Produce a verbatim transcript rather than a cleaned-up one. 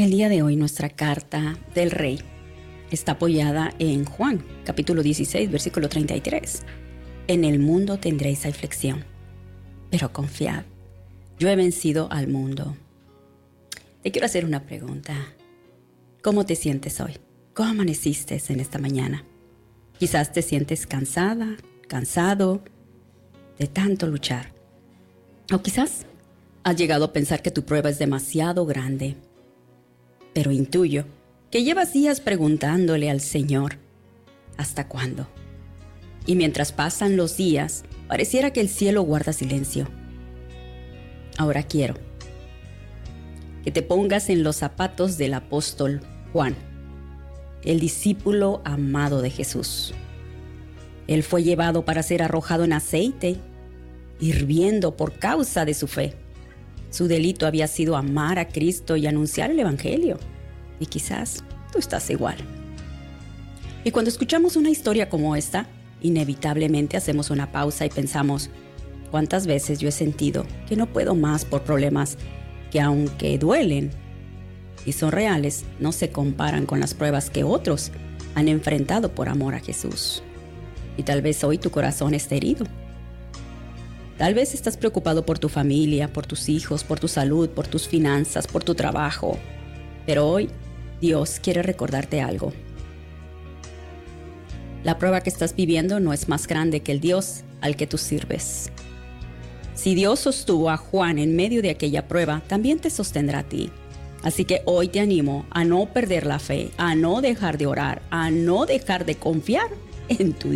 el día de hoy nuestra carta del Rey está apoyada en Juan, capítulo dieciséis, versículo treinta y tres. En el mundo tendréis aflicción, pero confiad, yo he vencido al mundo. Te quiero hacer una pregunta. ¿Cómo te sientes hoy? ¿Cómo amaneciste en esta mañana? Quizás te sientes cansada, cansado de tanto luchar. O quizás has llegado a pensar que tu prueba es demasiado grande. Pero intuyo que llevas días preguntándole al Señor, ¿hasta cuándo? Y mientras pasan los días, pareciera que el cielo guarda silencio. Ahora quiero que te pongas en los zapatos del apóstol Juan, el discípulo amado de Jesús. Él fue llevado para ser arrojado en aceite, hirviendo por causa de su fe. Su delito había sido amar a Cristo y anunciar el Evangelio. Y quizás tú estás igual. Y cuando escuchamos una historia como esta, inevitablemente hacemos una pausa y pensamos, ¿cuántas veces yo he sentido que no puedo más por problemas que, aunque duelen y son reales, no se comparan con las pruebas que otros han enfrentado por amor a Jesús? Y tal vez hoy tu corazón esté herido. Tal vez estás preocupado por tu familia, por tus hijos, por tu salud, por tus finanzas, por tu trabajo. Pero hoy Dios quiere recordarte algo. La prueba que estás viviendo no es más grande que el Dios al que tú sirves. Si Dios sostuvo a Juan en medio de aquella prueba, también te sostendrá a ti. Así que hoy te animo a no perder la fe, a no dejar de orar, a no dejar de confiar en tu Dios.